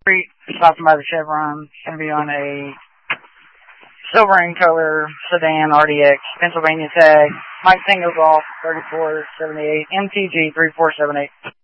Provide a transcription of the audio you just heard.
Street, stopping by the Chevron. It's going to be on a silver and color sedan RDX, Pennsylvania tag. Mike Single Golf, 3478, MTG 3478.